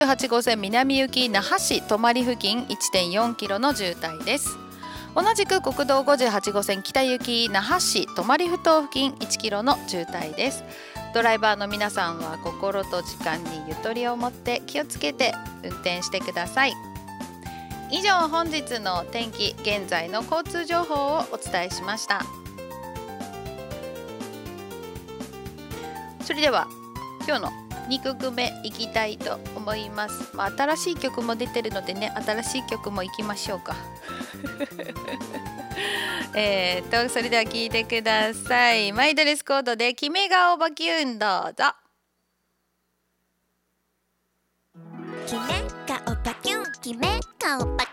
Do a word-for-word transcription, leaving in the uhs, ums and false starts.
はち号線南行き那覇市泊付近 いってんよんキロの渋滞です。同じく国道ごじゅうはち号線北行き那覇市泊ふ頭付近いちキロの渋滞です。ドライバーの皆さんは心と時間にゆとりを持って気をつけて運転してください。以上、本日の天気、現在の交通情報をお伝えしました。それでは今日のにきょくめいきたいと思います。まあ、新しい曲も出てるのでね、新しい曲もいきましょうか。えーとそれでは聴いてください。マイドレスコードで決め顔バキュン、どうぞ。 決め顔バキュン、決め顔バキュン